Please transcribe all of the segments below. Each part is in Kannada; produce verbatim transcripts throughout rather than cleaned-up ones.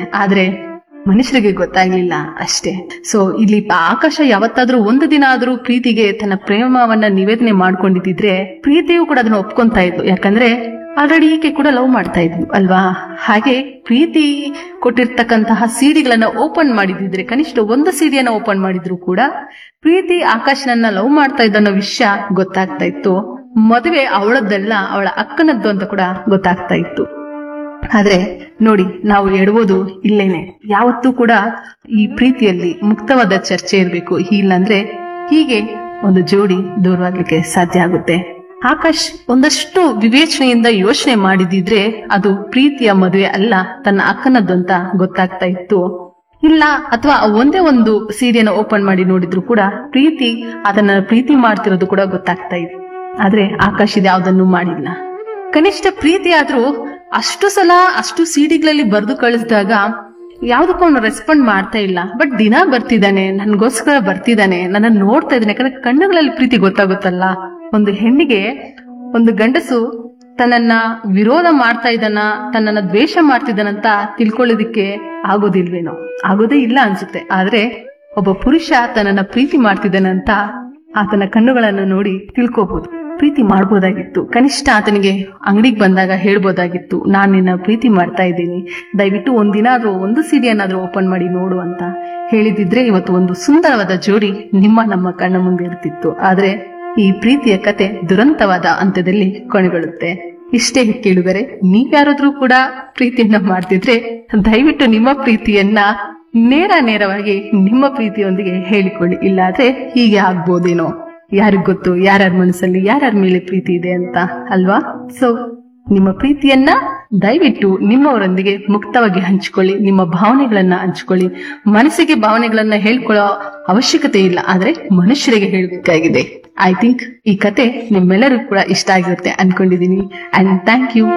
ಆದ್ರೆ ಮನುಷ್ಯರಿಗೆ ಗೊತ್ತಾಗ್ಲಿಲ್ಲ ಅಷ್ಟೇ. ಸೊ ಇಲ್ಲಿ ಆಕಾಶ ಯಾವತ್ತಾದ್ರೂ ಒಂದು ದಿನ ಆದ್ರೂ ಪ್ರೀತಿಗೆ ತನ್ನ ಪ್ರೇಮವನ್ನ ನಿವೇದನೆ ಮಾಡ್ಕೊಂಡಿದ್ರೆ ಪ್ರೀತಿಯು ಕೂಡ ಅದನ್ನ ಒಪ್ಕೊಂತಾ ಇದ್ಲು. ಯಾಕಂದ್ರೆ ಆಲ್ರೆಡಿ ಈಕೆ ಕೂಡ ಲವ್ ಮಾಡ್ತಾ ಇದ್ಲು ಅಲ್ವಾ. ಹಾಗೆ ಪ್ರೀತಿ ಕೊಟ್ಟಿರ್ತಕ್ಕಂತಹ ಸಿಡಿಗಳನ್ನ ಓಪನ್ ಮಾಡಿದಿದ್ರೆ, ಕನಿಷ್ಠ ಒಂದು ಸಿಡಿಯನ್ನ ಓಪನ್ ಮಾಡಿದ್ರು ಕೂಡ ಪ್ರೀತಿ ಆಕಾಶನನ್ನ ಲವ್ ಮಾಡ್ತಾ ಇದ್ದನ್ನೋ ವಿಷಯ ಗೊತ್ತಾಗ್ತಾ ಇತ್ತು. ಮದುವೆ ಅವಳದ್ದಲ್ಲ, ಅವಳ ಅಕ್ಕನದ್ದು ಅಂತ ಕೂಡ ಗೊತ್ತಾಗ್ತಾ ಇತ್ತು. ಆದ್ರೆ ನೋಡಿ, ನಾವು ಎಡಬೋದು ಇಲ್ಲೇನೆ. ಯಾವತ್ತೂ ಕೂಡ ಈ ಪ್ರೀತಿಯಲ್ಲಿ ಮುಕ್ತವಾದ ಚರ್ಚೆ ಇರಬೇಕು. ಇಲ್ಲಾಂದ್ರೆ ಹೀಗೆ ಒಂದು ಜೋಡಿ ದೂರವಾಗ್ಲಿಕ್ಕೆ ಸಾಧ್ಯ ಆಗುತ್ತೆ. ಆಕಾಶ್ ಒಂದಷ್ಟು ವಿವೇಚನೆಯಿಂದ ಯೋಚನೆ ಮಾಡಿದಿದ್ರೆ ಅದು ಪ್ರೀತಿಯ ಮದುವೆ ಅಲ್ಲ, ತನ್ನ ಅಕ್ಕನದ್ದು ಅಂತ ಗೊತ್ತಾಗ್ತಾ ಇತ್ತು. ಇಲ್ಲ, ಅಥವಾ ಒಂದೇ ಒಂದು ಸೀರೆಯನ್ನು ಓಪನ್ ಮಾಡಿ ನೋಡಿದ್ರು ಕೂಡ ಪ್ರೀತಿ ಅದನ್ನ ಪ್ರೀತಿ ಮಾಡ್ತಿರೋದು ಕೂಡ ಗೊತ್ತಾಗ್ತಾ ಇತ್ತು. ಆದ್ರೆ ಆಕಾಶ್ ಇದ್ಯಾವುದನ್ನು ಮಾಡಿಲ್ಲ. ಕನಿಷ್ಠ ಪ್ರೀತಿ ಆದ್ರೂ ಅಷ್ಟು ಸಲ ಅಷ್ಟು ಸಿಡಿಗಳಲ್ಲಿ ಬರೆದು ಕಳಿಸಿದಾಗ ಯಾವ್ದಕ್ಕೂ ಅವನು ರೆಸ್ಪಾಂಡ್ ಮಾಡ್ತಾ ಇಲ್ಲ. ಬಟ್ ದಿನ ಬರ್ತಿದ್ದಾನೆ, ನನ್ಗೋಸ್ಕರ ಬರ್ತಿದ್ದಾನೆ, ನನ್ನ ನೋಡ್ತಾ ಇದ್ದಾನೆ. ಯಾಕಂದ್ರೆ ಕಣ್ಣುಗಳಲ್ಲಿ ಪ್ರೀತಿ ಗೊತ್ತಾಗುತ್ತಲ್ಲ. ಒಂದು ಹೆಣ್ಣಿಗೆ ಒಂದು ಗಂಡಸು ತನ್ನನ್ನ ವಿರೋಧ ಮಾಡ್ತಾ ಇದ್ದಾನ, ತನ್ನನ್ನ ದ್ವೇಷ ಮಾಡ್ತಿದ್ದಾನಂತ ತಿಳ್ಕೊಳ್ಳೋದಿಕ್ಕೆ ಆಗೋದಿಲ್ವೇನೋ, ಆಗೋದೇ ಇಲ್ಲ ಅನ್ಸುತ್ತೆ. ಆದ್ರೆ ಒಬ್ಬ ಪುರುಷ ತನ್ನನ್ನ ಪ್ರೀತಿ ಮಾಡ್ತಿದ್ದಾನಂತ ಆತನ ಕಣ್ಣುಗಳನ್ನು ನೋಡಿ ತಿಳ್ಕೋಬಹುದು. ಪ್ರೀತಿ ಮಾಡ್ಬೋದಾಗಿತ್ತು. ಕನಿಷ್ಠ ಆತನಿಗೆ ಅಂಗಡಿಗೆ ಬಂದಾಗ ಹೇಳ್ಬೋದಾಗಿತ್ತು, ನಾನ್ ನಿನ್ನ ಪ್ರೀತಿ ಮಾಡ್ತಾ ಇದ್ದೀನಿ, ದಯವಿಟ್ಟು ಒಂದಿನಾದ್ರೂ ಒಂದು ಸಿಡಿಯನ್ನಾದ್ರೂ ಓಪನ್ ಮಾಡಿ ನೋಡು ಅಂತ ಹೇಳಿದಿದ್ರೆ ಇವತ್ತು ಒಂದು ಸುಂದರವಾದ ಜೋಡಿ ನಿಮ್ಮ ನಮ್ಮ ಕಣ್ಣ ಮುಂದೆ ಇರ್ತಿತ್ತು. ಆದ್ರೆ ಈ ಪ್ರೀತಿಯ ಕತೆ ದುರಂತವಾದ ಅಂತ್ಯದಲ್ಲಿ ಕೊನೆಗೊಳ್ಳುತ್ತೆ. ಇಷ್ಟೇ ಕೇಳುಗರೆ, ನೀವ್ಯಾರಾದ್ರೂ ಕೂಡ ಪ್ರೀತಿಯನ್ನ ಮಾಡ್ತಿದ್ರೆ ದಯವಿಟ್ಟು ನಿಮ್ಮ ಪ್ರೀತಿಯನ್ನ ನೇರ ನೇರವಾಗಿ ನಿಮ್ಮ ಪ್ರೀತಿಯೊಂದಿಗೆ ಹೇಳಿಕೊಳ್ಳಿ. ಇಲ್ಲಾದ್ರೆ ಹೀಗೆ ಆಗ್ಬೋದೇನೋ, ಯಾರಿಗ್ ಗೊತ್ತು ಯಾರ್ಯಾರ ಮನಸ್ಸಲ್ಲಿ ಯಾರ್ಯಾರ ಮೇಲೆ ಪ್ರೀತಿ ಇದೆ ಅಂತ ಅಲ್ವಾ. ಸೊ ನಿಮ್ಮ ಪ್ರೀತಿಯನ್ನ ದಯವಿಟ್ಟು ನಿಮ್ಮವರೊಂದಿಗೆ ಮುಕ್ತವಾಗಿ ಹಂಚಿಕೊಳ್ಳಿ. ನಿಮ್ಮ ಭಾವನೆಗಳನ್ನ ಹಂಚಿಕೊಳ್ಳಿ. ಮನಸ್ಸಿಗೆ ಭಾವನೆಗಳನ್ನ ಹೇಳ್ಕೊಳ್ಳೋ ಅವಶ್ಯಕತೆ ಇಲ್ಲ, ಆದ್ರೆ ಮನುಷ್ಯರಿಗೆ ಹೇಳಬೇಕಾಗಿದೆ. ಐ ಥಿಂಕ್ ಈ ಕತೆ ನಿಮ್ಮೆಲ್ಲರಿಗೂ ಕೂಡ ಇಷ್ಟ ಆಗಿರುತ್ತೆ ಅನ್ಕೊಂಡಿದೀನಿ. And thank you.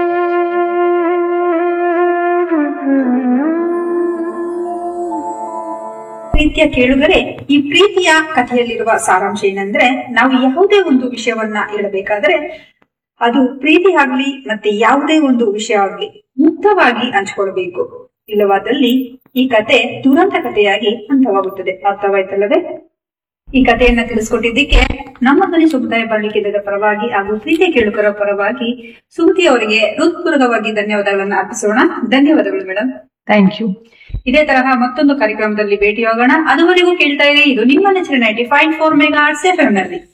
ಪ್ರೀತಿಯ ಕೇಳುಗರೆ, ಈ ಪ್ರೀತಿಯ ಕಥೆಯಲ್ಲಿರುವ ಸಾರಾಂಶ ಏನಂದ್ರೆ, ನಾವು ಯಾವುದೇ ಒಂದು ವಿಷಯವನ್ನ ಹೇಳಬೇಕಾದ್ರೆ ಅದು ಪ್ರೀತಿ ಆಗ್ಲಿ ಮತ್ತೆ ಯಾವುದೇ ಒಂದು ವಿಷಯ ಆಗ್ಲಿ ಮುಕ್ತವಾಗಿ ಹಂಚಿಕೊಳ್ಬೇಕು. ಇಲ್ಲವಾದಲ್ಲಿ ಈ ಕತೆ ದುರಂತ ಕಥೆಯಾಗಿ ಅಂತ್ಯವಾಗುತ್ತದೆ. ಅರ್ಥವಾಯ್ತಲ್ಲವೇ? ಈ ಕಥೆಯನ್ನ ತಿಳಿಸ್ಕೊಟ್ಟಿದ್ದಕ್ಕೆ ನಮ್ಮ ಧ್ವನಿ ಸಮುದಾಯ ಬಾಳಿಕೆದ ಪರವಾಗಿ ಹಾಗೂ ಪ್ರೀತಿಯ ಕೇಳುಗರ ಪರವಾಗಿ ಸುಮತಿ ಅವರಿಗೆ ಹೃತ್ಪೂರ್ವಕವಾಗಿ ಧನ್ಯವಾದಗಳನ್ನ ಅರ್ಪಿಸೋಣ. ಧನ್ಯವಾದಗಳು ಮೇಡಮ್. Thank you. ಇದೇ ತರಹ ಮತ್ತೊಂದು ಕಾರ್ಯಕ್ರಮದಲ್ಲಿ ಭೇಟಿಯಾಗೋಣ. ಅದುವರೆಗೂ ಕೇಳ್ತಾ ಇರಿ, ಇದು ನಿಮ್ಮ ನೆಚ್ಚಿನ ninety five four mega F M ನಲ್ಲಿ